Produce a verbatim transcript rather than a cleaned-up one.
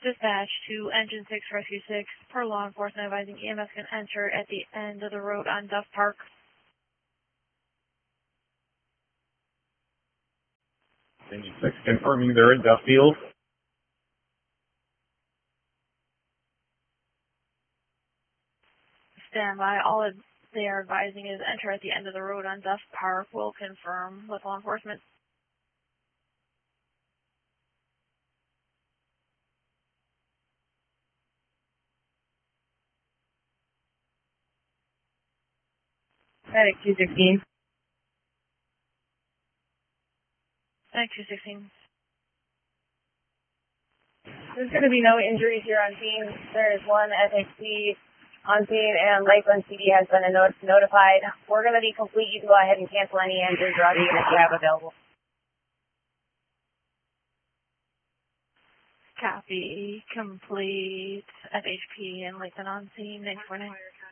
Dispatch to Engine six Rescue six, per law enforcement advising E M S can enter at the end of the road on Duff Park. Engine six confirming they're in Duffield. Stand by. All they are advising is enter at the end of the road on Duff Park. Will confirm with law enforcement. Medic two sixteen. Medic two sixteen. There's going to be no injuries here on scene. There is one S H C on scene, and Lakeland P D has been not notified. We're going to be complete. You can go ahead and cancel any engine drug units you have available. Copy. Complete. F H P and Lakeland on scene. Thanks for now.